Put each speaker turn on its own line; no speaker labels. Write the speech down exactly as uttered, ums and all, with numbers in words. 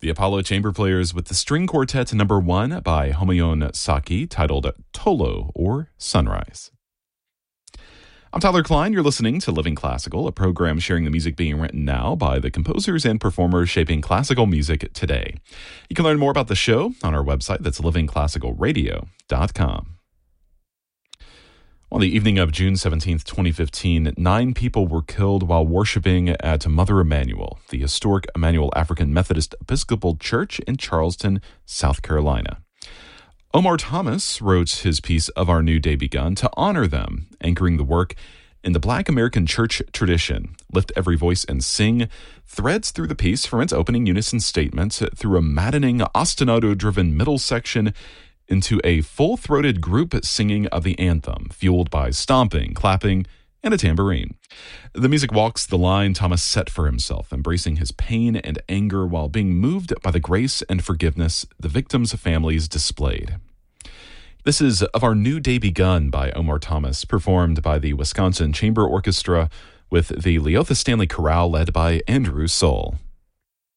The Apollo Chamber Players with the string quartet number one by Homoyon Saki, titled Tolo, or Sunrise. I'm Tyler Klein. You're listening to Living Classical, a program sharing the music being written now by the composers and performers shaping classical music today. You can learn more about the show on our website. That's living classical radio dot com. On the evening of June seventeenth, twenty fifteen, nine people were killed while worshiping at Mother Emanuel, the historic Emanuel African Methodist Episcopal Church in Charleston, South Carolina. Omar Thomas wrote his piece Of Our New Day Begun to honor them, anchoring the work in the Black American church tradition. Lift Every Voice and Sing threads through the piece from its opening unison statement through a maddening, ostinato-driven middle section into a full-throated group singing of the anthem, fueled by stomping, clapping, and a tambourine. The music walks the line Thomas set for himself, embracing his pain and anger while being moved by the grace and forgiveness the victims' families displayed. This is Of Our New Day Begun by Omar Thomas, performed by the Wisconsin Chamber Orchestra with the Leotha Stanley Chorale led by Andrew Soule.